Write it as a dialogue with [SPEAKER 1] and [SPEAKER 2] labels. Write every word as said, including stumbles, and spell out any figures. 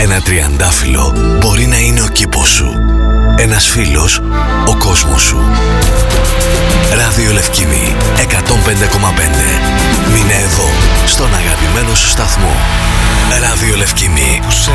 [SPEAKER 1] Ένα τριαντάφυλλο μπορεί να είναι ο κήπος σου. Ένας φίλος, ο κόσμος σου. Ράδιο Λευκήνη εκατόν πέντε κόμμα πέντε. Μείνε εδώ, στον αγαπημένο σου σταθμό. Ράδιο Λευκήνη.